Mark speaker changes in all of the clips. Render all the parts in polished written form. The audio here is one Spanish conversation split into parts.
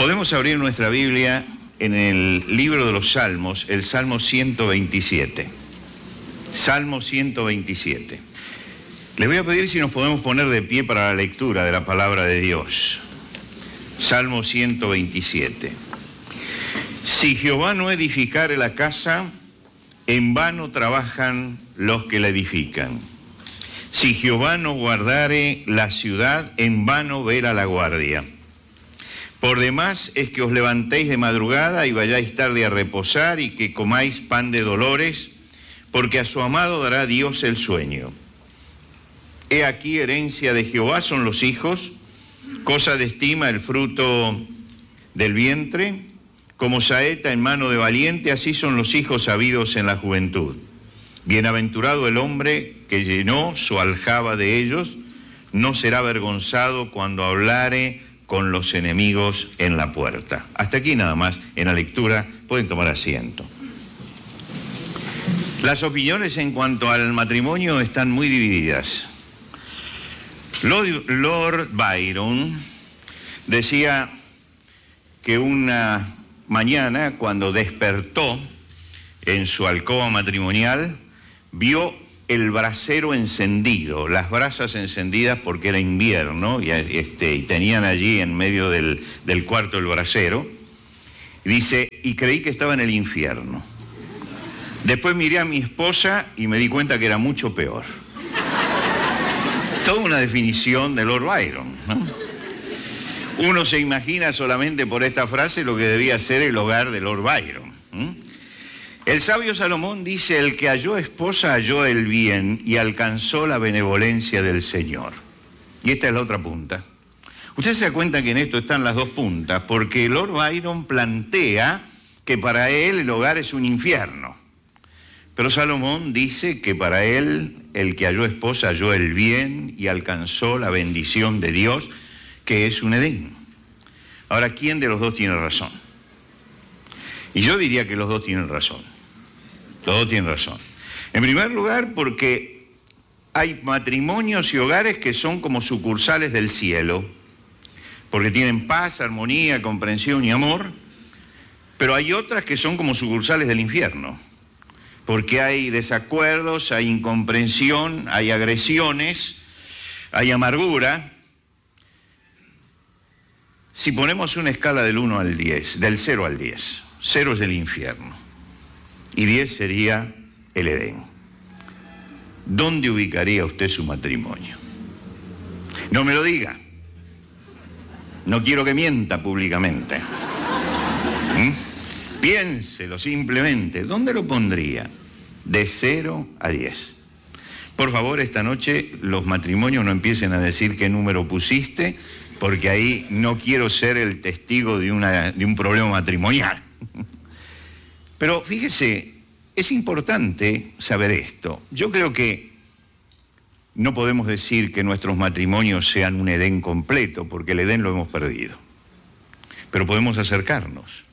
Speaker 1: Podemos abrir nuestra Biblia en el libro de los Salmos, el Salmo 127. Salmo 127. Les voy a pedir si nos podemos poner de pie para la lectura de la palabra de Dios. Salmo 127. Si Jehová no edificare la casa, en vano trabajan los que la edifican. Si Jehová no guardare la ciudad, en vano vela la guardia. Por demás es que os levantéis de madrugada y vayáis tarde a reposar y que comáis pan de dolores, porque a su amado dará Dios el sueño. He aquí herencia de Jehová son los hijos, cosa de estima el fruto del vientre, como saeta en mano de valiente, así son los hijos habidos en la juventud. Bienaventurado el hombre que llenó su aljaba de ellos, no será avergonzado cuando hablare con los enemigos en la puerta. Hasta aquí nada más en la lectura, pueden tomar asiento. Las opiniones en cuanto al matrimonio están muy divididas. Lord Byron decía que una mañana, cuando despertó en su alcoba matrimonial, vio el brasero encendido, las brasas encendidas porque era invierno y tenían allí en medio del cuarto el brasero. Dice, y creí que estaba en el infierno. Después miré a mi esposa y me di cuenta que era mucho peor. Toda una definición de Lord Byron, ¿no? Uno se imagina solamente por esta frase lo que debía ser el hogar de Lord Byron. El sabio Salomón dice, el que halló esposa halló el bien y alcanzó la benevolencia del Señor. Y esta es la otra punta. Usted se da cuenta que en esto están las dos puntas, porque Lord Byron plantea que para él el hogar es un infierno. Pero Salomón dice que para él el que halló esposa halló el bien y alcanzó la bendición de Dios, que es un Edén. Ahora, ¿quién de los dos tiene razón? Y yo diría que los dos tienen razón. Los dos tienen razón. En primer lugar, porque hay matrimonios y hogares que son como sucursales del cielo, porque tienen paz, armonía, comprensión y amor, pero hay otras que son como sucursales del infierno, porque hay desacuerdos, hay incomprensión, hay agresiones, hay amargura. Si ponemos una escala del 1 al 10, del 0 al 10, 0 es el infierno y 10 sería el Edén, ¿dónde ubicaría usted su matrimonio? No me lo diga. No quiero que mienta públicamente. Piénselo simplemente. ¿Dónde lo pondría? De 0 a 10. Por favor, esta noche los matrimonios no empiecen a decir qué número pusiste, porque ahí no quiero ser el testigo de un problema matrimonial. Pero fíjese, es importante saber esto. Yo creo que no podemos decir que nuestros matrimonios sean un Edén completo, porque el Edén lo hemos perdido. Pero podemos acercarnos.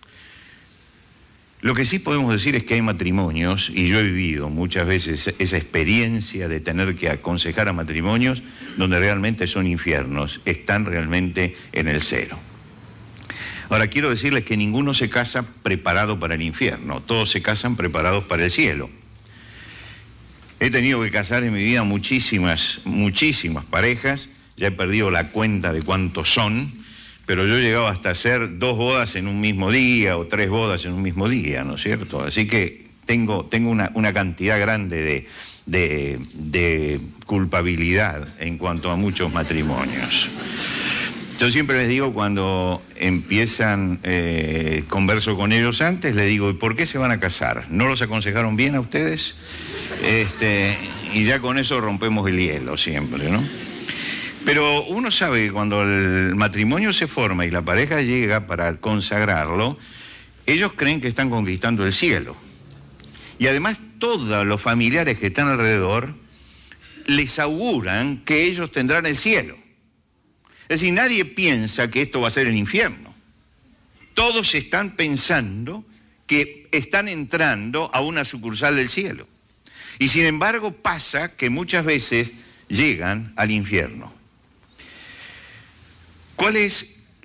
Speaker 1: Lo que sí podemos decir es que hay matrimonios, y yo he vivido muchas veces esa experiencia de tener que aconsejar a matrimonios donde realmente son infiernos, están realmente en el 0. Ahora, quiero decirles que ninguno se casa preparado para el infierno, todos se casan preparados para el cielo. He tenido que casar en mi vida muchísimas parejas, ya he perdido la cuenta de cuántos son, pero yo he llegado hasta hacer 2 bodas en un mismo día o 3 bodas en un mismo día, ¿no es cierto? Así que tengo una cantidad grande de culpabilidad en cuanto a muchos matrimonios. Yo siempre les digo, cuando empiezan, converso con ellos antes, les digo, ¿y por qué se van a casar? ¿No los aconsejaron bien a ustedes? Y ya con eso rompemos el hielo siempre, ¿no? Pero uno sabe que cuando el matrimonio se forma y la pareja llega para consagrarlo, ellos creen que están conquistando el cielo. Y además todos los familiares que están alrededor les auguran que ellos tendrán el cielo. Es decir, nadie piensa que esto va a ser el infierno. Todos están pensando que están entrando a una sucursal del cielo. Y sin embargo pasa que muchas veces llegan al infierno. ¿Cuál es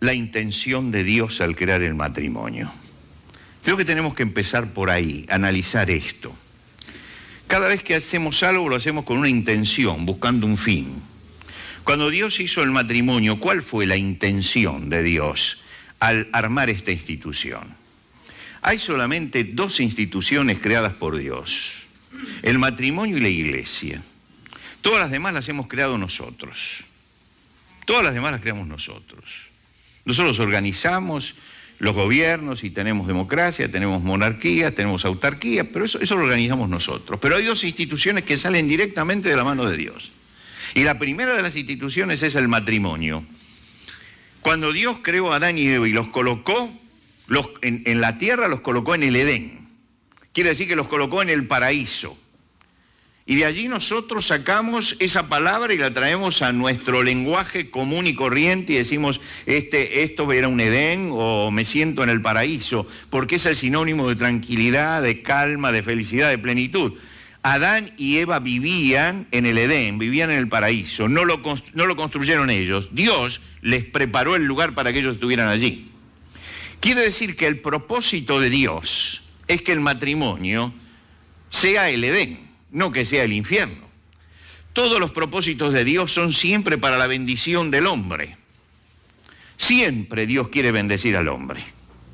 Speaker 1: la intención de Dios al crear el matrimonio? Creo que tenemos que empezar por ahí, analizar esto. Cada vez que hacemos algo lo hacemos con una intención, buscando un fin. Cuando Dios hizo el matrimonio, ¿cuál fue la intención de Dios al armar esta institución? Hay solamente dos instituciones creadas por Dios: el matrimonio y la iglesia. Todas las demás las hemos creado nosotros. Todas las demás las creamos nosotros. Nosotros organizamos los gobiernos y tenemos democracia, tenemos monarquía, tenemos autarquía, pero eso lo organizamos nosotros. Pero hay dos instituciones que salen directamente de la mano de Dios. Y la primera de las instituciones es el matrimonio. Cuando Dios creó a Adán y Eva y los colocó en la tierra, los colocó en el Edén. Quiere decir que los colocó en el paraíso. Y de allí nosotros sacamos esa palabra y la traemos a nuestro lenguaje común y corriente y decimos, esto era un Edén o me siento en el paraíso, porque es el sinónimo de tranquilidad, de calma, de felicidad, de plenitud. Adán y Eva vivían en el Edén, vivían en el paraíso, no lo construyeron ellos. Dios les preparó el lugar para que ellos estuvieran allí. Quiere decir que el propósito de Dios es que el matrimonio sea el Edén, no que sea el infierno. Todos los propósitos de Dios son siempre para la bendición del hombre. Siempre Dios quiere bendecir al hombre.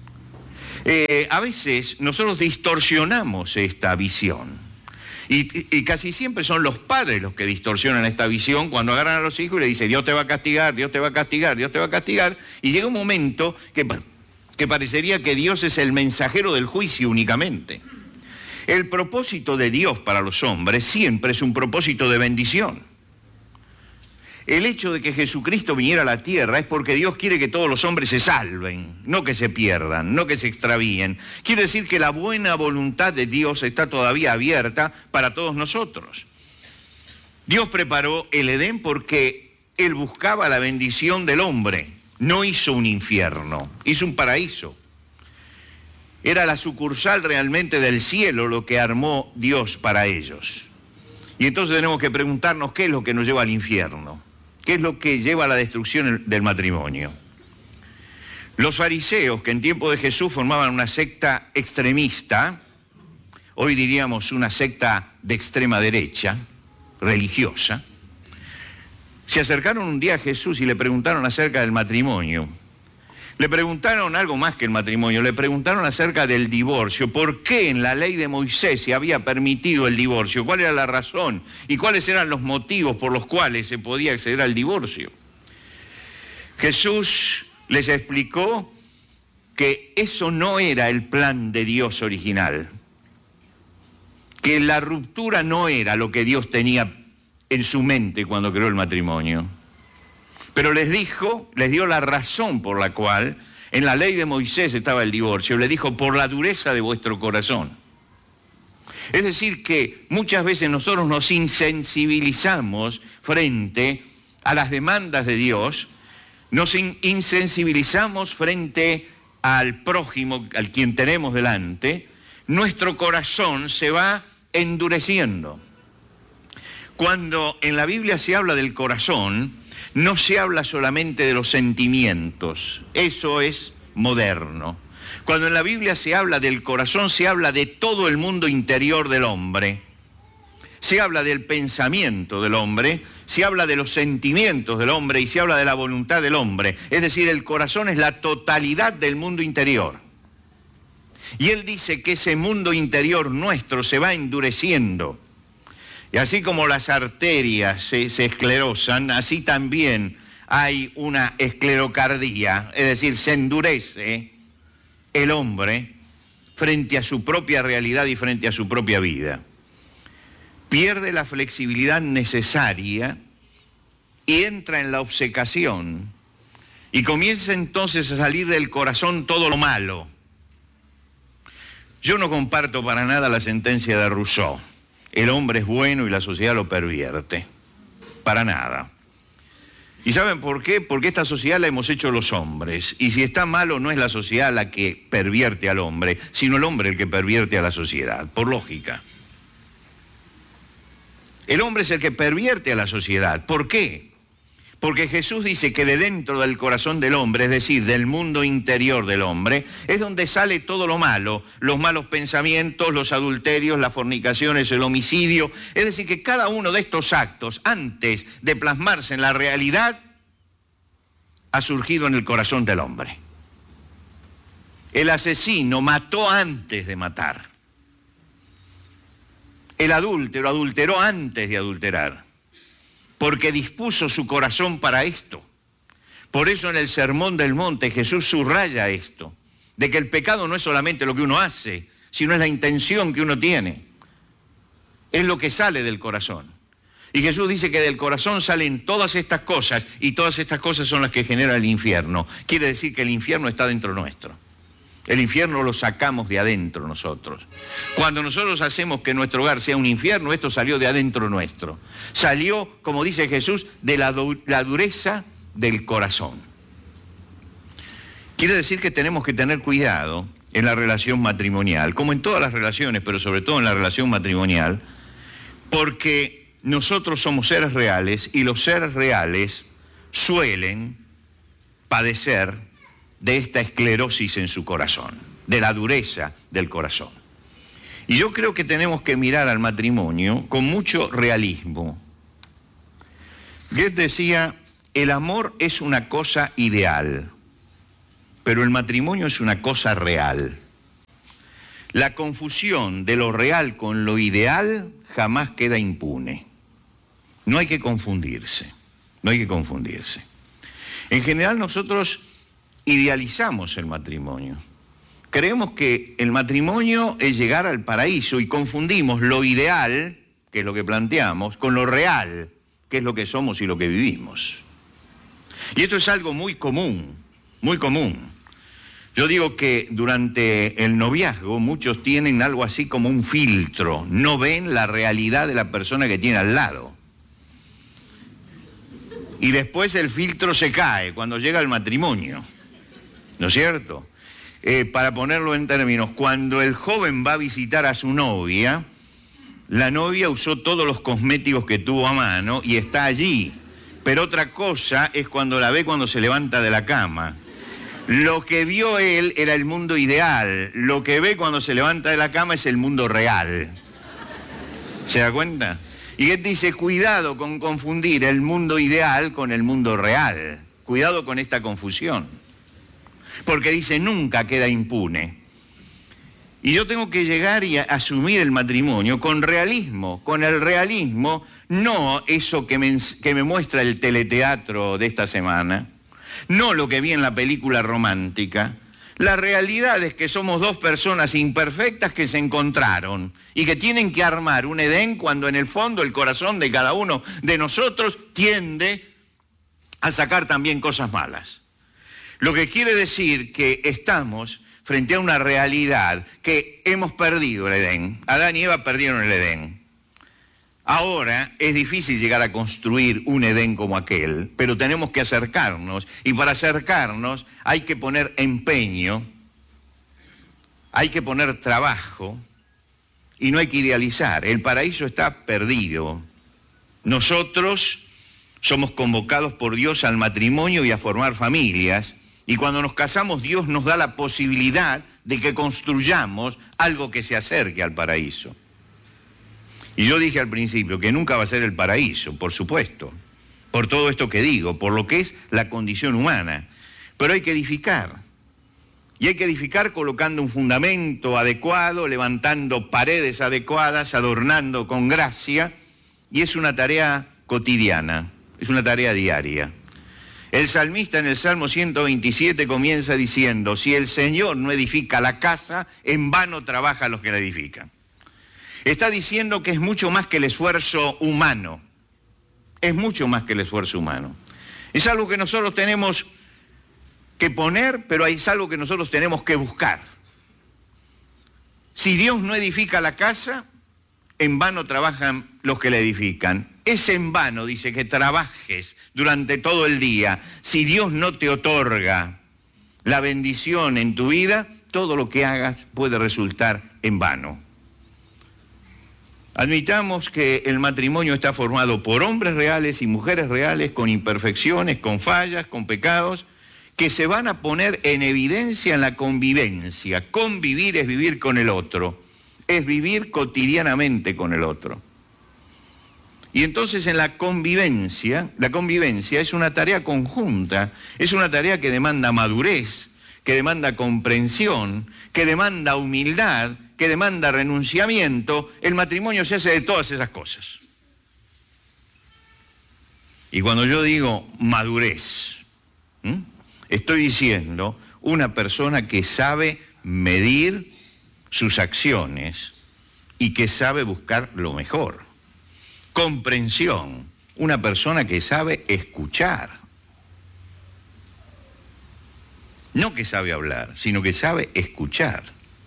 Speaker 1: A veces nosotros distorsionamos esta visión. Y casi siempre son los padres los que distorsionan esta visión cuando agarran a los hijos y le dicen, Dios te va a castigar, Dios te va a castigar, Dios te va a castigar. Y llega un momento que parecería que Dios es el mensajero del juicio únicamente. El propósito de Dios para los hombres siempre es un propósito de bendición. El hecho de que Jesucristo viniera a la tierra es porque Dios quiere que todos los hombres se salven, no que se pierdan, no que se extravíen. Quiere decir que la buena voluntad de Dios está todavía abierta para todos nosotros. Dios preparó el Edén porque Él buscaba la bendición del hombre. No hizo un infierno, hizo un paraíso. Era la sucursal realmente del cielo lo que armó Dios para ellos. Y entonces tenemos que preguntarnos qué es lo que nos lleva al infierno, qué es lo que lleva a la destrucción del matrimonio. Los fariseos, que en tiempo de Jesús formaban una secta extremista, hoy diríamos una secta de extrema derecha, religiosa, se acercaron un día a Jesús y le preguntaron acerca del matrimonio. Le preguntaron algo más que el matrimonio, le preguntaron acerca del divorcio. ¿Por qué en la ley de Moisés se había permitido el divorcio? ¿Cuál era la razón? ¿Y cuáles eran los motivos por los cuales se podía acceder al divorcio? Jesús les explicó que eso no era el plan de Dios original, que la ruptura no era lo que Dios tenía en su mente cuando creó el matrimonio. Pero les dio la razón por la cual en la ley de Moisés estaba el divorcio. Le dijo, por la dureza de vuestro corazón. Es decir, que muchas veces nosotros nos insensibilizamos frente a las demandas de Dios, nos insensibilizamos frente al prójimo, al quien tenemos delante, nuestro corazón se va endureciendo. Cuando en la Biblia se habla del corazón, no se habla solamente de los sentimientos, eso es moderno. Cuando en la Biblia se habla del corazón, se habla de todo el mundo interior del hombre. Se habla del pensamiento del hombre, se habla de los sentimientos del hombre y se habla de la voluntad del hombre. Es decir, el corazón es la totalidad del mundo interior. Y él dice que ese mundo interior nuestro se va endureciendo. Y así como las arterias se esclerosan, así también hay una esclerocardía, es decir, se endurece el hombre frente a su propia realidad y frente a su propia vida. Pierde la flexibilidad necesaria y entra en la obcecación y comienza entonces a salir del corazón todo lo malo. Yo no comparto para nada la sentencia de Rousseau. El hombre es bueno y la sociedad lo pervierte. Para nada. ¿Y saben por qué? Porque esta sociedad la hemos hecho los hombres. Y si está malo, no es la sociedad la que pervierte al hombre, sino el hombre el que pervierte a la sociedad, por lógica. El hombre es el que pervierte a la sociedad. ¿Por qué? Porque Jesús dice que de dentro del corazón del hombre, es decir, del mundo interior del hombre, es donde sale todo lo malo, los malos pensamientos, los adulterios, las fornicaciones, el homicidio. Es decir, que cada uno de estos actos, antes de plasmarse en la realidad, ha surgido en el corazón del hombre. El asesino mató antes de matar. El adúltero adulteró antes de adulterar, porque dispuso su corazón para esto. Por eso en el Sermón del Monte Jesús subraya esto, de que el pecado no es solamente lo que uno hace, sino es la intención que uno tiene. Es lo que sale del corazón. Y Jesús dice que del corazón salen todas estas cosas, y todas estas cosas son las que generan el infierno. Quiere decir que el infierno está dentro nuestro. El infierno lo sacamos de adentro nosotros. Cuando nosotros hacemos que nuestro hogar sea un infierno, esto salió de adentro nuestro. Salió, como dice Jesús, de la dureza del corazón. Quiere decir que tenemos que tener cuidado en la relación matrimonial, como en todas las relaciones, pero sobre todo en la relación matrimonial, porque nosotros somos seres reales y los seres reales suelen padecer de esta esclerosis en su corazón, de la dureza del corazón. Y yo creo que tenemos que mirar al matrimonio con mucho realismo. Goethe decía, el amor es una cosa ideal, pero el matrimonio es una cosa real. La confusión de lo real con lo ideal jamás queda impune. No hay que confundirse, no hay que confundirse. En general nosotros idealizamos el matrimonio. Creemos que el matrimonio es llegar al paraíso y confundimos lo ideal, que es lo que planteamos, con lo real, que es lo que somos y lo que vivimos. Y esto es algo muy común, muy común. Yo digo que durante el noviazgo muchos tienen algo así como un filtro, no ven la realidad de la persona que tiene al lado. Y después el filtro se cae cuando llega el matrimonio. ¿No es cierto? Para ponerlo en términos, cuando el joven va a visitar a su novia, la novia usó todos los cosméticos que tuvo a mano y está allí. Pero otra cosa es cuando la ve cuando se levanta de la cama. Lo que vio él era el mundo ideal. Lo que ve cuando se levanta de la cama es el mundo real. ¿Se da cuenta? Y él dice, cuidado con confundir el mundo ideal con el mundo real. Cuidado con esta confusión. Porque dice, nunca queda impune. Y yo tengo que llegar y asumir el matrimonio con realismo. Con el realismo, no eso que me muestra el teleteatro de esta semana, no lo que vi en la película romántica. La realidad es que somos dos personas imperfectas que se encontraron y que tienen que armar un Edén cuando en el fondo el corazón de cada uno de nosotros tiende a sacar también cosas malas. Lo que quiere decir que estamos frente a una realidad que hemos perdido el Edén. Adán y Eva perdieron el Edén. Ahora es difícil llegar a construir un Edén como aquel, pero tenemos que acercarnos. Y para acercarnos hay que poner empeño, hay que poner trabajo y no hay que idealizar. El paraíso está perdido. Nosotros somos convocados por Dios al matrimonio y a formar familias. Y cuando nos casamos, Dios nos da la posibilidad de que construyamos algo que se acerque al paraíso. Y yo dije al principio que nunca va a ser el paraíso, por supuesto, por todo esto que digo, por lo que es la condición humana. Pero hay que edificar. Y hay que edificar colocando un fundamento adecuado, levantando paredes adecuadas, adornando con gracia. Y es una tarea cotidiana, es una tarea diaria. El salmista en el Salmo 127 comienza diciendo, si el Señor no edifica la casa, en vano trabajan los que la edifican. Está diciendo que es mucho más que el esfuerzo humano. Es mucho más que el esfuerzo humano. Es algo que nosotros tenemos que poner, pero es algo que nosotros tenemos que buscar. Si Dios no edifica la casa, en vano trabajan los que la edifican. Es en vano, dice, que trabajes durante todo el día. Si Dios no te otorga la bendición en tu vida, todo lo que hagas puede resultar en vano. Admitamos que el matrimonio está formado por hombres reales y mujeres reales, con imperfecciones, con fallas, con pecados, que se van a poner en evidencia en la convivencia. Convivir es vivir con el otro, es vivir cotidianamente con el otro. Y entonces en la convivencia es una tarea conjunta, es una tarea que demanda madurez, que demanda comprensión, que demanda humildad, que demanda renunciamiento. El matrimonio se hace de todas esas cosas. Y cuando yo digo madurez, estoy diciendo una persona que sabe medir sus acciones y que sabe buscar lo mejor. Comprensión, una persona que sabe escuchar. No que sabe hablar, sino que sabe escuchar.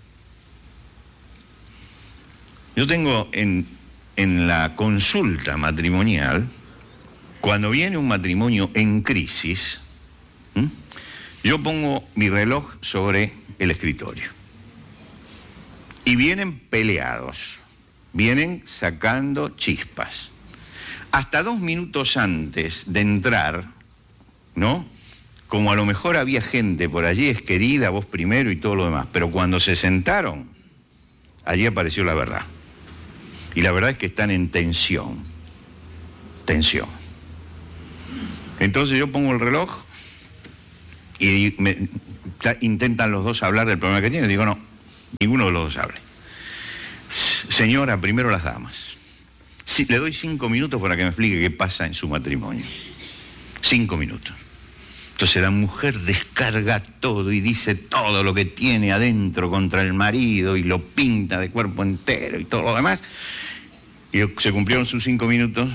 Speaker 1: Yo tengo en la consulta matrimonial, cuando viene un matrimonio en crisis, yo pongo mi reloj sobre el escritorio. Y vienen peleados, vienen sacando chispas. Hasta 2 minutos antes de entrar, ¿no? Como a lo mejor había gente por allí, es querida, vos primero y todo lo demás. Pero cuando se sentaron, allí apareció la verdad. Y la verdad es que están en tensión. Tensión. Entonces yo pongo el reloj y intentan los dos hablar del problema que tienen. Digo, no, ninguno de los dos hable. Señora, primero las damas. Sí, le doy 5 minutos para que me explique qué pasa en su matrimonio. 5 minutos. Entonces la mujer descarga todo y dice todo lo que tiene adentro contra el marido y lo pinta de cuerpo entero y todo lo demás. Y se cumplieron sus 5 minutos.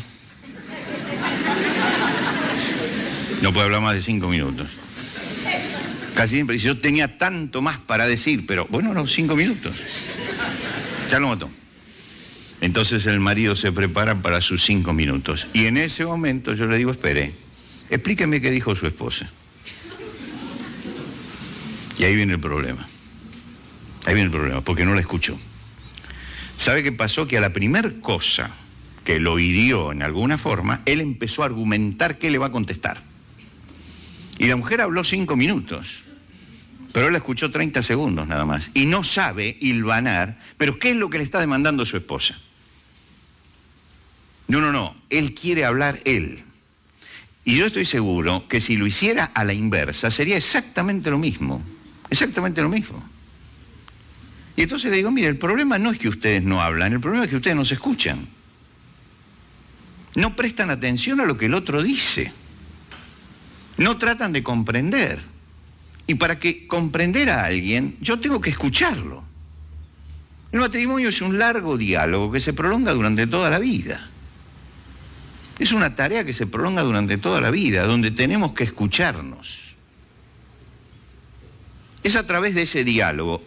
Speaker 1: No puede hablar más de 5 minutos. Casi siempre dice, yo tenía tanto más para decir, pero bueno, no, 5 minutos. Ya lo mató. Entonces el marido se prepara para sus 5 minutos. Y en ese momento yo le digo, espere, explíqueme qué dijo su esposa. Y ahí viene el problema. Ahí viene el problema, porque no la escuchó. ¿Sabe qué pasó? Que a la primer cosa que lo hirió en alguna forma, él empezó a argumentar qué le va a contestar. Y la mujer habló 5 minutos, pero él la escuchó 30 segundos nada más. Y no sabe hilvanar, pero ¿qué es lo que le está demandando su esposa? No, él quiere hablar él. Y yo estoy seguro que si lo hiciera a la inversa, sería exactamente lo mismo. Exactamente lo mismo. Y entonces le digo, mire, el problema no es que ustedes no hablan, el problema es que ustedes no se escuchan. No prestan atención a lo que el otro dice. No tratan de comprender. Y para que comprender a alguien, yo tengo que escucharlo. El matrimonio es un largo diálogo que se prolonga durante toda la vida. Es una tarea que se prolonga durante toda la vida, donde tenemos que escucharnos. Es a través de ese diálogo,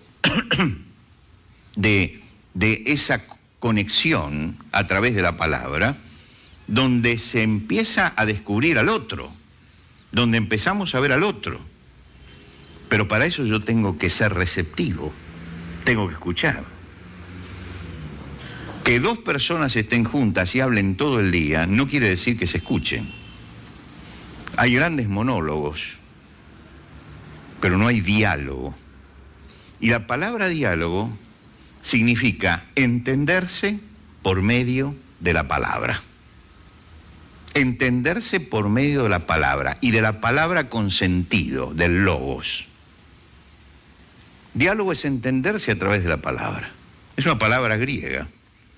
Speaker 1: de esa conexión a través de la palabra, donde se empieza a descubrir al otro, donde empezamos a ver al otro. Pero para eso yo tengo que ser receptivo, tengo que escuchar. Que 2 personas estén juntas y hablen todo el día no quiere decir que se escuchen. Hay grandes monólogos, pero no hay diálogo. Y la palabra diálogo significa entenderse por medio de la palabra. Entenderse por medio de la palabra, y de la palabra con sentido, del logos. Diálogo es entenderse a través de la palabra. Es una palabra griega.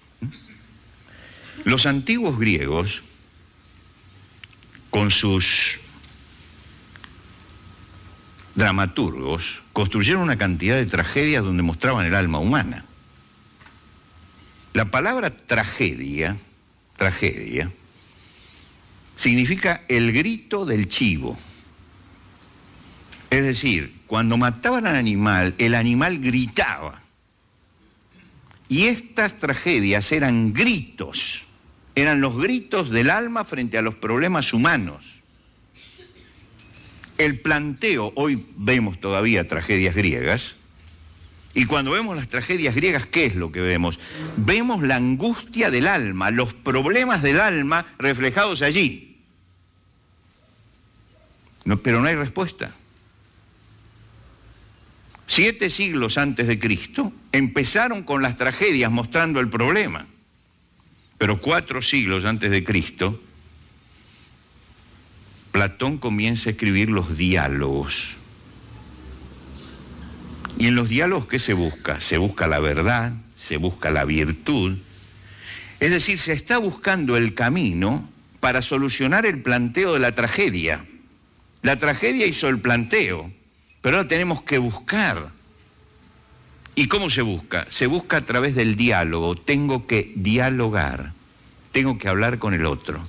Speaker 1: Los antiguos griegos, con sus dramaturgos, construyeron una cantidad de tragedias donde mostraban el alma humana. La palabra tragedia significa el grito del chivo. Es decir, cuando mataban al animal, el animal gritaba. Y estas tragedias eran gritos, eran los gritos del alma frente a los problemas humanos. El planteo, hoy vemos todavía tragedias griegas, Y cuando vemos las tragedias griegas, ¿qué es lo que vemos? Vemos la angustia del alma, los problemas del alma reflejados allí. Pero no hay respuesta. 7 siglos antes de Cristo empezaron con las tragedias mostrando el problema. Pero 4 siglos antes de Cristo, Platón comienza a escribir los diálogos. Y en los diálogos, ¿qué se busca? Se busca la verdad, se busca la virtud. Es decir, se está buscando el camino para solucionar el planteo de la tragedia. La tragedia hizo el planteo, pero ahora tenemos que buscar. ¿Y cómo se busca? Se busca a través del diálogo. Tengo que dialogar, tengo que hablar con el otro.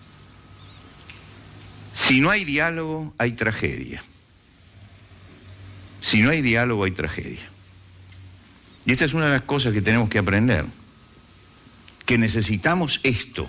Speaker 1: Si no hay diálogo, hay tragedia. Si no hay diálogo, hay tragedia. Y esta es una de las cosas que tenemos que aprender. Que necesitamos esto.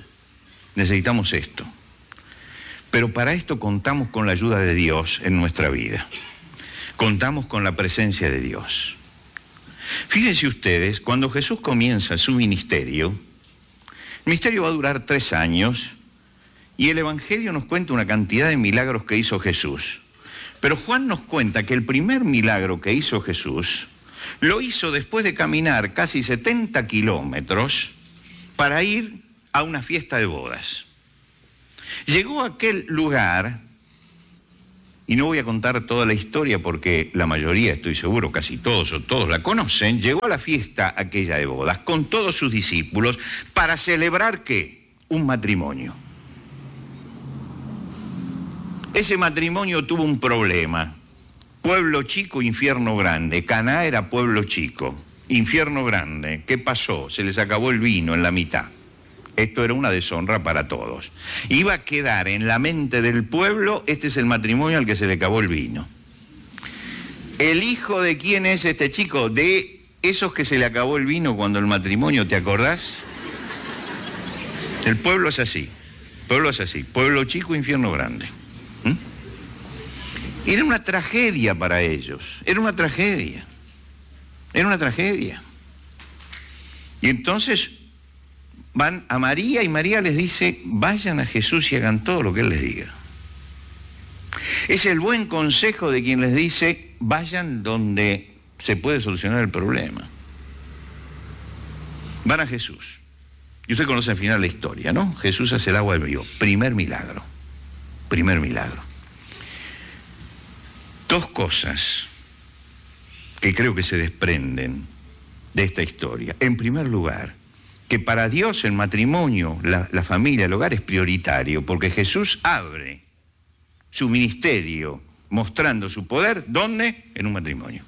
Speaker 1: Pero para esto contamos con la ayuda de Dios en nuestra vida. Contamos con la presencia de Dios. Fíjense ustedes, cuando Jesús comienza su ministerio, el ministerio va a durar 3 años y el Evangelio nos cuenta una cantidad de milagros que hizo Jesús. Pero Juan nos cuenta que el primer milagro que hizo Jesús lo hizo después de caminar casi 70 kilómetros para ir a una fiesta de bodas. Llegó a aquel lugar, y no voy a contar toda la historia porque la mayoría, estoy seguro, casi todos o todos la conocen, llegó a la fiesta aquella de bodas con todos sus discípulos para celebrar ¿qué? Un matrimonio. Ese matrimonio tuvo un problema. Pueblo chico, infierno grande. Caná era pueblo chico, infierno grande. ¿Qué pasó? Se les acabó el vino en la mitad. Esto era una deshonra para todos. Iba a quedar en la mente del pueblo, este es el matrimonio al que se le acabó el vino. ¿El hijo de quién es este chico? De esos que se le acabó el vino cuando el matrimonio, ¿te acordás? El pueblo es así. Pueblo chico, infierno grande. Era una tragedia para ellos, era una tragedia. Y entonces van a María y María les dice, vayan a Jesús y hagan todo lo que Él les diga. Es el buen consejo de quien les dice, vayan donde se puede solucionar el problema. Van a Jesús. Y usted conoce al final la historia, ¿no? Jesús hace el agua del vivo. Primer milagro. 2 cosas que creo que se desprenden de esta historia. En primer lugar, que para Dios el matrimonio, la familia, el hogar es prioritario, porque Jesús abre su ministerio mostrando su poder, ¿dónde? En un matrimonio.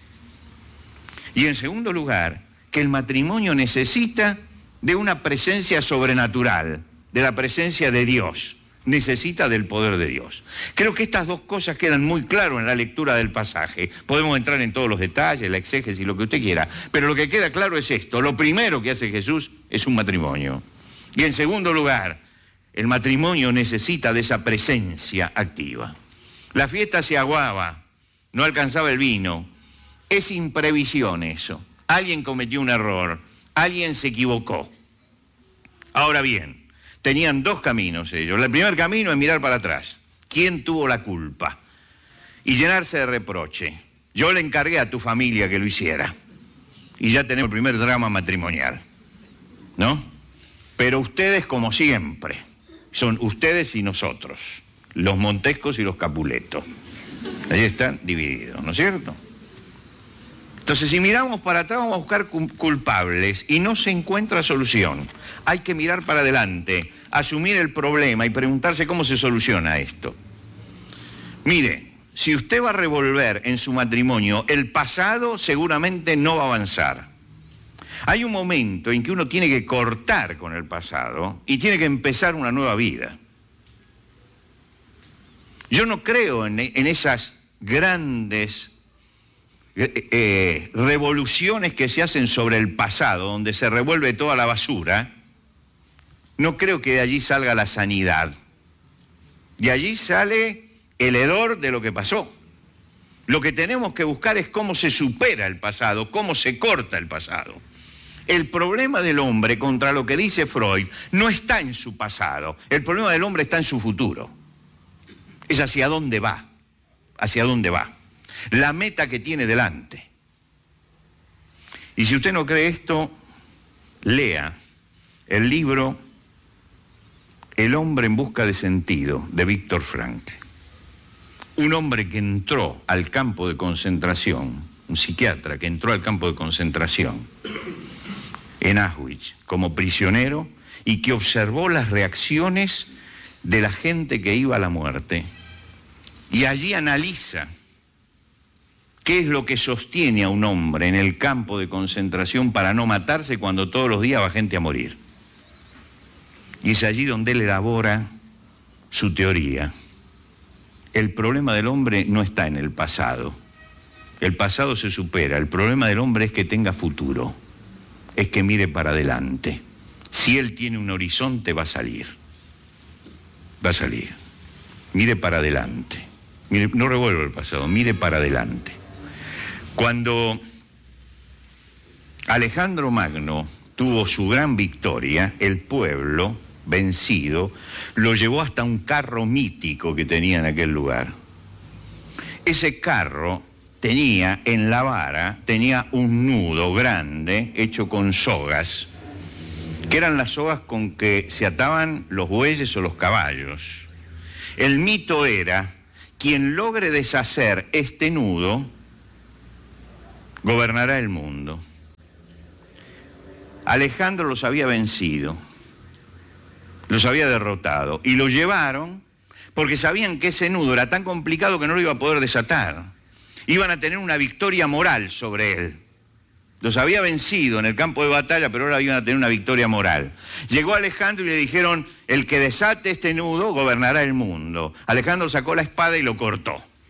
Speaker 1: Y en segundo lugar, que el matrimonio necesita de una presencia sobrenatural, de la presencia de Dios. Necesita del poder de Dios. Creo que estas 2 cosas quedan muy claras en la lectura del pasaje. Podemos entrar en todos los detalles, la exégesis, lo que usted quiera, pero lo que queda claro es esto. Lo primero que hace Jesús es un matrimonio. Y en segundo lugar, el matrimonio necesita de esa presencia activa. La fiesta se aguaba, no alcanzaba el vino. Es imprevisión eso. Alguien cometió un error, alguien se equivocó. Ahora bien, tenían 2 caminos ellos. El primer camino es mirar para atrás. ¿Quién tuvo la culpa? Y llenarse de reproche. Yo le encargué a tu familia que lo hiciera. Y ya tenemos el primer drama matrimonial, ¿no? Pero ustedes, como siempre, son ustedes y nosotros, los Montescos y los Capuletos. Ahí están divididos, ¿no es cierto? Entonces, si miramos para atrás, vamos a buscar culpables y no se encuentra solución. Hay que mirar para adelante, asumir el problema y preguntarse cómo se soluciona esto. Mire, si usted va a revolver en su matrimonio el pasado, seguramente no va a avanzar. Hay un momento en que uno tiene que cortar con el pasado y tiene que empezar una nueva vida. Yo no creo en esas grandes revoluciones que se hacen sobre el pasado, donde se revuelve toda la basura. No creo que de allí salga la sanidad. De allí sale el hedor de lo que pasó. Lo que tenemos que buscar es cómo se supera el pasado, cómo se corta el pasado. El problema del hombre, contra lo que dice Freud, no está en su pasado. El problema del hombre está en su futuro. Es hacia dónde va, hacia dónde va. La meta que tiene delante. Y si usted no cree esto, lea el libro El hombre en busca de sentido, de Víctor Frankl. Un hombre que entró al campo de concentración, un psiquiatra que entró al campo de concentración en Auschwitz como prisionero y que observó las reacciones de la gente que iba a la muerte. Y allí analiza qué es lo que sostiene a un hombre en el campo de concentración para no matarse cuando todos los días va gente a morir. Y es allí donde él elabora su teoría. El problema del hombre no está en el pasado. El pasado se supera. El problema del hombre es que tenga futuro. Es que mire para adelante. Si él tiene un horizonte, va a salir. Va a salir. Mire para adelante. Mire, no revuelva el pasado, mire para adelante. Cuando Alejandro Magno tuvo su gran victoria, el pueblo vencido lo llevó hasta un carro mítico que tenía en aquel lugar. Ese carro tenía en la vara, tenía un nudo grande hecho con sogas, que eran las sogas con que se ataban los bueyes o los caballos. El mito era: quien logre deshacer este nudo gobernará el mundo. Alejandro los había vencido, los había derrotado, y lo llevaron porque sabían que ese nudo era tan complicado que no lo iba a poder desatar. Iban a tener una victoria moral sobre él. Los había vencido en el campo de batalla, pero ahora iban a tener una victoria moral. Llegó Alejandro y le dijeron: el que desate este nudo gobernará el mundo. Alejandro sacó la espada y lo cortó.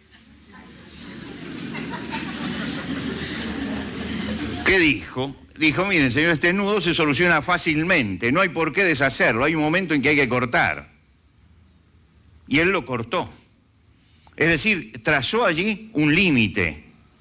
Speaker 1: ¿Qué dijo? Dijo: miren, señor, este nudo se soluciona fácilmente, no hay por qué deshacerlo, hay un momento en que hay que cortar. Y él lo cortó. Es decir, trazó allí un límite.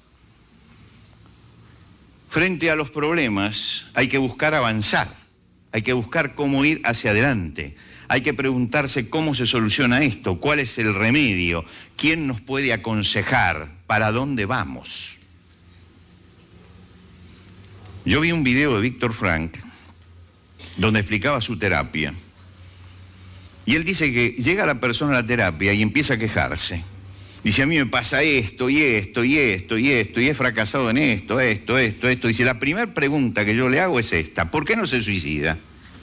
Speaker 1: Frente a los problemas hay que buscar avanzar, hay que buscar cómo ir hacia adelante, hay que preguntarse cómo se soluciona esto, cuál es el remedio, quién nos puede aconsejar, para dónde vamos. Yo vi un video de Víctor Frankl donde explicaba su terapia. Y él dice que llega la persona a la terapia y empieza a quejarse. Dice: a mí me pasa esto, y esto, y esto, y esto, y he fracasado en esto. Dice: la primera pregunta que yo le hago es esta: ¿por qué no se suicida?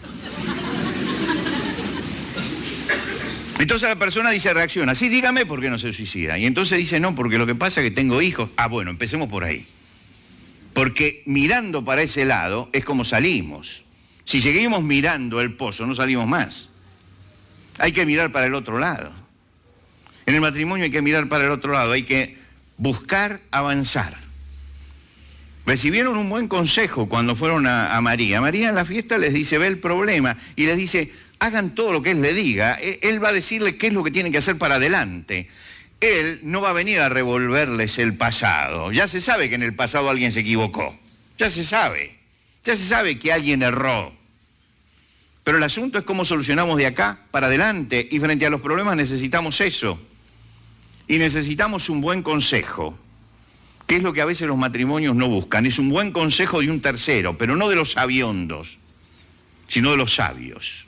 Speaker 1: Entonces la persona dice, reacciona: sí, dígame por qué no se suicida. Y entonces dice: no, porque lo que pasa es que tengo hijos. Ah, bueno, empecemos por ahí. Porque mirando para ese lado es como salimos. Si seguimos mirando el pozo, no salimos más. Hay que mirar para el otro lado. En el matrimonio hay que mirar para el otro lado, hay que buscar avanzar. Recibieron un buen consejo cuando fueron a María. María en la fiesta les dice, ve el problema, y les dice, hagan todo lo que él le diga. Él va a decirle qué es lo que tienen que hacer para adelante. Él no va a venir a revolverles el pasado. Ya se sabe que en el pasado alguien se equivocó. Ya se sabe que alguien erró. Pero el asunto es cómo solucionamos de acá para adelante, y frente a los problemas necesitamos eso. Y necesitamos un buen consejo, que es lo que a veces los matrimonios no buscan. Es un buen consejo de un tercero, pero no de los sabiondos, sino de los sabios.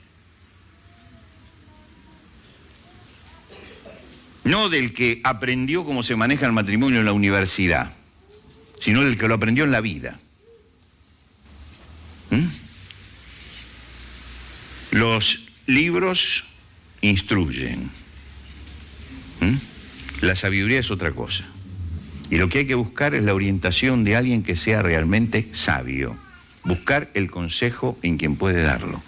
Speaker 1: No del que aprendió cómo se maneja el matrimonio en la universidad, sino del que lo aprendió en la vida. Los libros instruyen. La sabiduría es otra cosa. Y lo que hay que buscar es la orientación de alguien que sea realmente sabio. Buscar el consejo en quien puede darlo.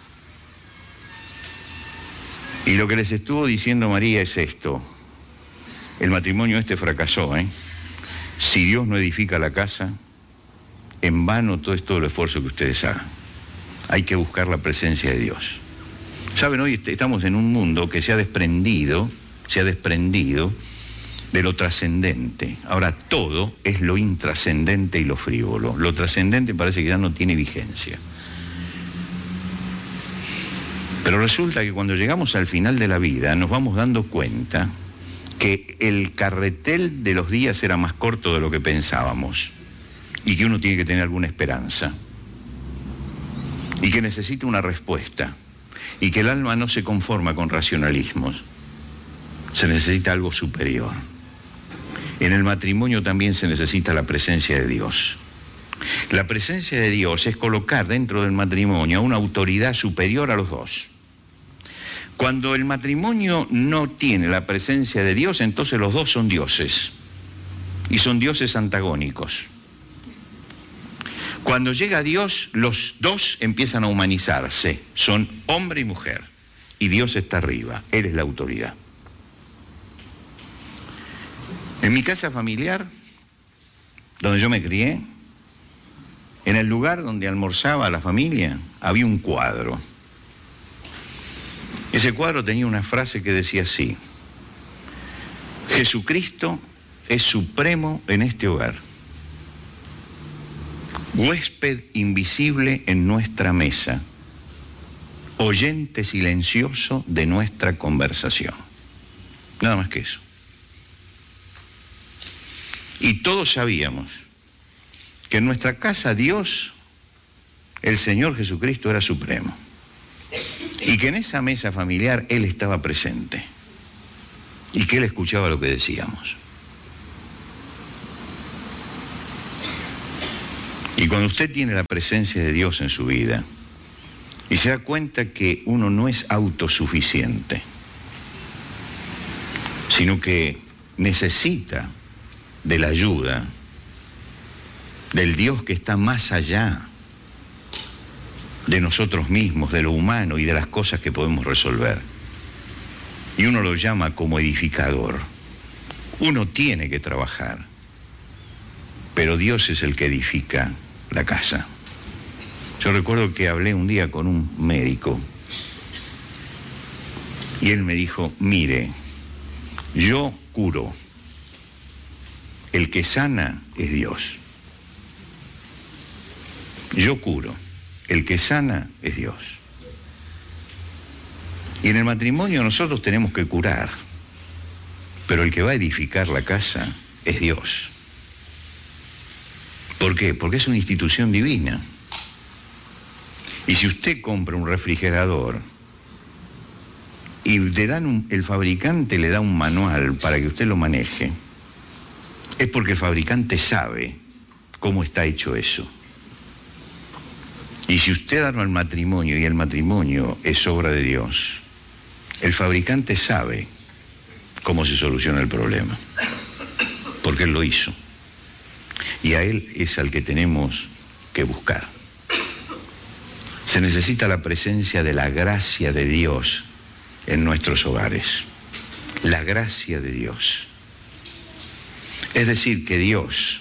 Speaker 1: Y lo que les estuvo diciendo María es esto. El matrimonio fracasó, Si Dios no edifica la casa, en vano todo el esfuerzo que ustedes hagan. Hay que buscar la presencia de Dios. Saben, hoy estamos en un mundo que se ha desprendido de lo trascendente. Ahora, todo es lo intrascendente y lo frívolo. Lo trascendente parece que ya no tiene vigencia. Pero resulta que cuando llegamos al final de la vida nos vamos dando cuenta que el carretel de los días era más corto de lo que pensábamos y que uno tiene que tener alguna esperanza y que necesita una respuesta y que el alma no se conforma con racionalismos, se necesita algo superior. En el matrimonio también se necesita la presencia de Dios. La presencia de Dios es colocar dentro del matrimonio a una autoridad superior a los dos. Cuando el matrimonio no tiene la presencia de Dios, entonces los dos son dioses, y son dioses antagónicos. Cuando llega Dios, los dos empiezan a humanizarse, son hombre y mujer, y Dios está arriba, Él es la autoridad. En mi casa familiar, donde yo me crié, en el lugar donde almorzaba la familia, había un cuadro. Ese cuadro tenía una frase que decía así: Jesucristo es supremo en este hogar, huésped invisible en nuestra mesa, oyente silencioso de nuestra conversación. Nada más que eso. Y todos sabíamos que en nuestra casa Dios, el Señor Jesucristo, era supremo. Y que en esa mesa familiar Él estaba presente. Y que Él escuchaba lo que decíamos. Y cuando usted tiene la presencia de Dios en su vida y se da cuenta que uno no es autosuficiente, sino que necesita de la ayuda del Dios que está más allá de nosotros mismos, de lo humano y de las cosas que podemos resolver. Y uno lo llama como edificador. Uno tiene que trabajar, pero Dios es el que edifica la casa. Yo recuerdo que hablé un día con un médico y él me dijo: mire, yo curo, el que sana es Dios. Yo curo, el que sana es Dios. Y en el matrimonio nosotros tenemos que curar, pero el que va a edificar la casa es Dios. ¿Por qué? Porque es una institución divina. Y si usted compra un refrigerador y el fabricante le da un manual para que usted lo maneje, es porque el fabricante sabe cómo está hecho eso. Y si usted arma el matrimonio y el matrimonio es obra de Dios, el fabricante sabe cómo se soluciona el problema, porque Él lo hizo. Y a Él es al que tenemos que buscar. Se necesita la presencia de la gracia de Dios en nuestros hogares. La gracia de Dios. Es decir, que Dios,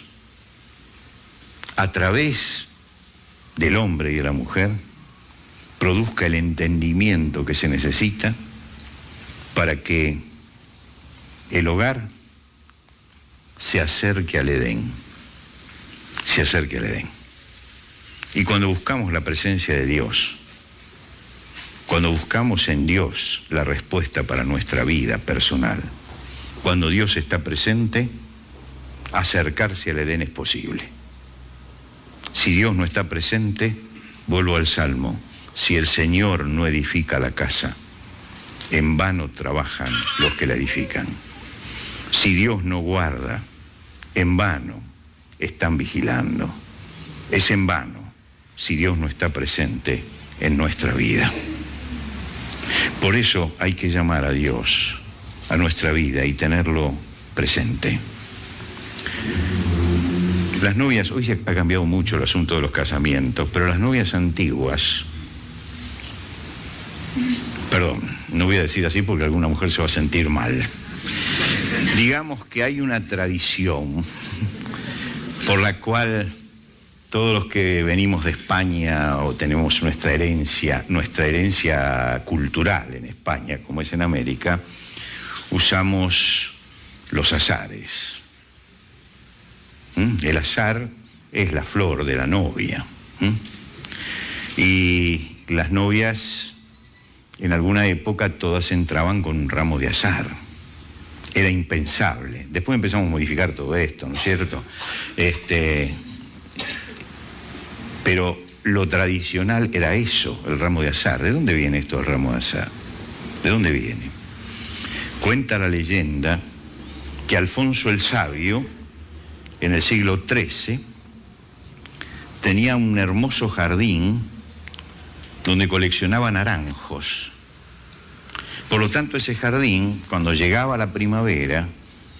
Speaker 1: a través del hombre y de la mujer, produzca el entendimiento que se necesita para que el hogar se acerque al Edén. Se acerque al Edén. Y cuando buscamos la presencia de Dios, cuando buscamos en Dios la respuesta para nuestra vida personal, cuando Dios está presente, acercarse al Edén es posible. Si Dios no está presente, vuelvo al Salmo: si el Señor no edifica la casa, en vano trabajan los que la edifican. Si Dios no guarda, en vano están vigilando. Es en vano si Dios no está presente en nuestra vida. Por eso hay que llamar a Dios a nuestra vida y tenerlo presente. Las novias, hoy se ha cambiado mucho el asunto de los casamientos, pero las novias antiguas, perdón, no voy a decir así porque alguna mujer se va a sentir mal. Digamos que hay una tradición por la cual todos los que venimos de España o tenemos nuestra herencia cultural en España, como es en América, usamos los azares. El azar es la flor de la novia. Y las novias, en alguna época, todas entraban con un ramo de azar. Era impensable. Después empezamos a modificar todo esto, ¿no es cierto? Pero lo tradicional era eso, el ramo de azar. ¿De dónde viene esto, el ramo de azar? ¿De dónde viene? Cuenta la leyenda que Alfonso el Sabio, en el siglo XIII, tenía un hermoso jardín donde coleccionaba naranjos. Por lo tanto, ese jardín, cuando llegaba la primavera,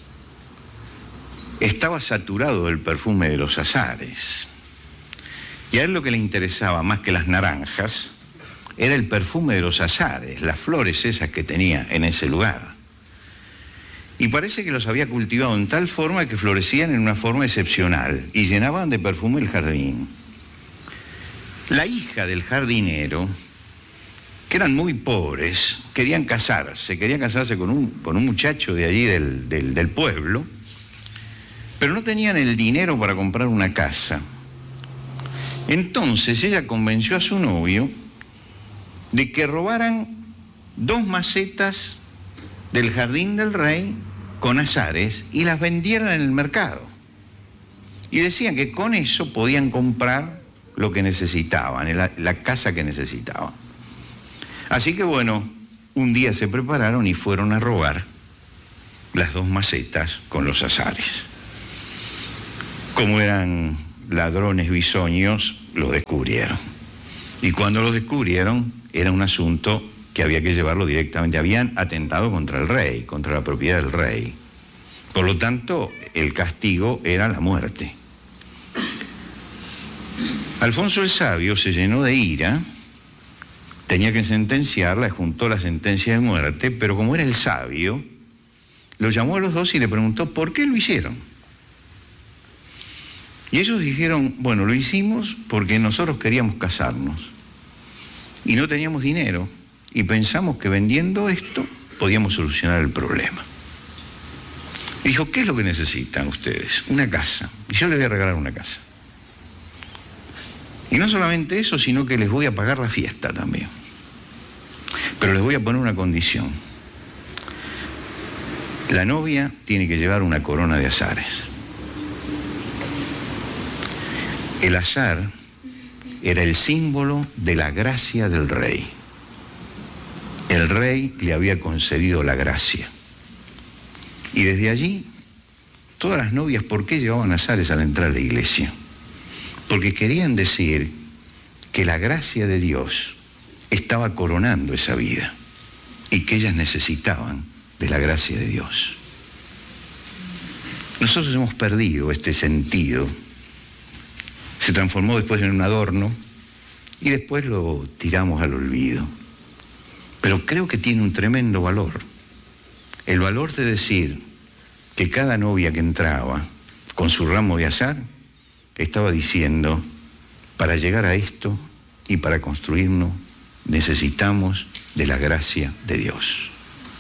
Speaker 1: estaba saturado del perfume de los azares. Y a él lo que le interesaba más que las naranjas era el perfume de los azares, las flores esas que tenía en ese lugar. Y parece que los había cultivado en tal forma que florecían en una forma excepcional y llenaban de perfume el jardín. La hija del jardinero, que eran muy pobres, querían casarse con un muchacho de allí del pueblo, pero no tenían el dinero para comprar una casa. Entonces ella convenció a su novio de que robaran 2 macetas del jardín del rey con azares y las vendieran en el mercado. Y decían que con eso podían comprar lo que necesitaban, la casa que necesitaban. Así que bueno, un día se prepararon y fueron a robar las 2 macetas con los azares. Como eran ladrones bisoños, lo descubrieron. Y cuando lo descubrieron, era un asunto que había que llevarlo directamente. Habían atentado contra el rey, contra la propiedad del rey. Por lo tanto, el castigo era la muerte. Alfonso el Sabio se llenó de ira, tenía que sentenciarla, juntó la sentencia de muerte, pero como era el sabio, lo llamó a los dos y le preguntó por qué lo hicieron. Y ellos dijeron, bueno, lo hicimos porque nosotros queríamos casarnos y no teníamos dinero y pensamos que vendiendo esto podíamos solucionar el problema. Y dijo, ¿qué es lo que necesitan ustedes? Una casa. Y yo les voy a regalar una casa. Y no solamente eso, sino que les voy a pagar la fiesta también. Pero les voy a poner una condición. La novia tiene que llevar una corona de azares. El azar era el símbolo de la gracia del rey. El rey le había concedido la gracia. Y desde allí, todas las novias, ¿por qué llevaban azares al entrar a la iglesia? Porque querían decir que la gracia de Dios estaba coronando esa vida y que ellas necesitaban de la gracia de Dios. Nosotros hemos perdido este sentido. Se transformó después en un adorno y después lo tiramos al olvido. Pero creo que tiene un tremendo valor. El valor de decir que cada novia que entraba con su ramo de azar estaba diciendo, para llegar a esto y para construirnos necesitamos de la gracia de Dios.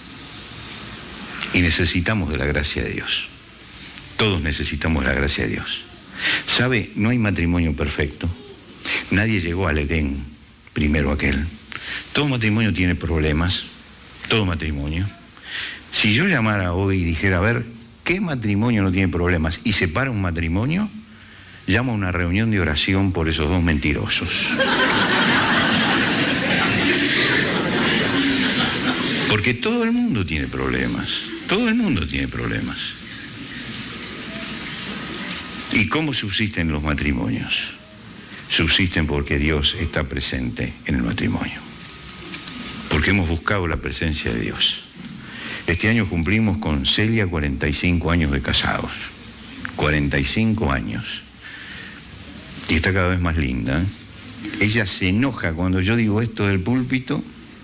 Speaker 1: Y necesitamos de la gracia de Dios. Todos necesitamos de la gracia de Dios. ¿Sabe? No hay matrimonio perfecto. Nadie llegó al Edén primero aquel. Todo matrimonio tiene problemas. Todo matrimonio. Si yo llamara hoy y dijera, a ver, ¿qué matrimonio no tiene problemas? Y separa un matrimonio, llamo a una reunión de oración por esos 2 mentirosos. Porque todo el mundo tiene problemas. Todo el mundo tiene problemas. ¿Y cómo subsisten los matrimonios? Subsisten porque Dios está presente en el matrimonio. Porque hemos buscado la presencia de Dios. Este año cumplimos con Celia 45 años de casados. 45 años. Y está cada vez más linda. Ella se enoja cuando yo digo esto del púlpito,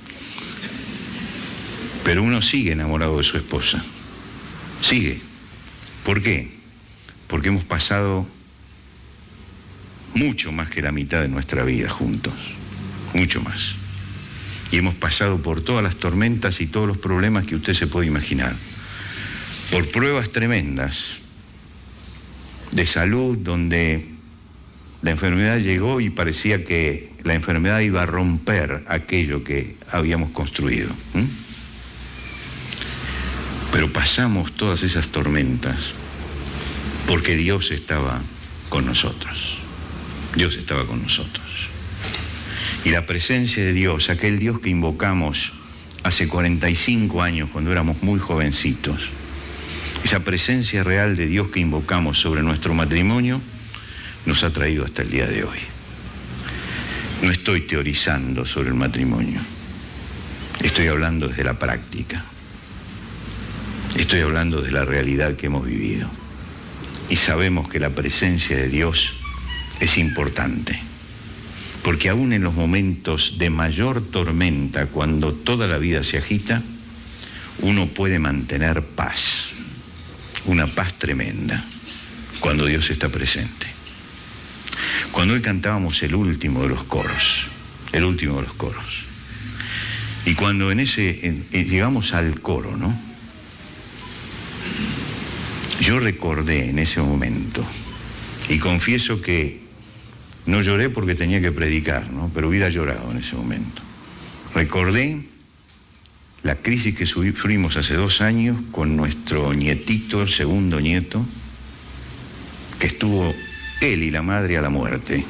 Speaker 1: pero uno sigue enamorado de su esposa. Sigue. ¿Por qué? Porque hemos pasado mucho más que la mitad de nuestra vida juntos. Mucho más. Y hemos pasado por todas las tormentas y todos los problemas que usted se puede imaginar. por pruebas tremendas de salud, donde la enfermedad llegó y parecía que la enfermedad iba a romper aquello que habíamos construido. Pero pasamos todas esas tormentas porque Dios estaba con nosotros. Dios estaba con nosotros. Y la presencia de Dios, aquel Dios que invocamos hace 45 años cuando éramos muy jovencitos, esa presencia real de Dios que invocamos sobre nuestro matrimonio, nos ha traído hasta el día de hoy. No estoy teorizando sobre el matrimonio, estoy hablando desde la práctica, estoy hablando de la realidad que hemos vivido. Y sabemos que la presencia de Dios es importante, porque aún en los momentos de mayor tormenta, cuando toda la vida se agita, uno puede mantener paz, una paz tremenda, cuando Dios está presente. Cuando hoy cantábamos el último de los coros, y cuando llegamos al coro, ¿no? Yo recordé en ese momento, y confieso que no lloré porque tenía que predicar, ¿no? Pero hubiera llorado en ese momento. Recordé la crisis que sufrimos hace 2 años con nuestro nietito, el segundo nieto, que estuvo él y la madre a la muerte.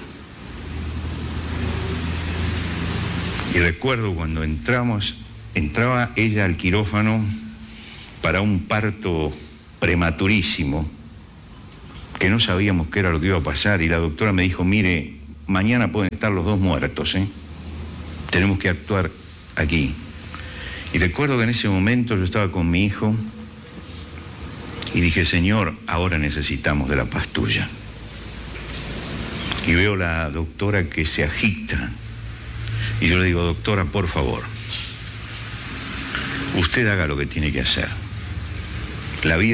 Speaker 1: Y recuerdo cuando entraba ella al quirófano para un parto prematurísimo, que no sabíamos qué era lo que iba a pasar, y la doctora me dijo: mire, mañana pueden estar los 2 muertos, tenemos que actuar aquí. Y recuerdo que en ese momento yo estaba con mi hijo y dije: Señor, ahora necesitamos de la paz tuya. Y veo la doctora que se agita, y yo le digo: doctora, por favor, usted haga lo que tiene que hacer. La vida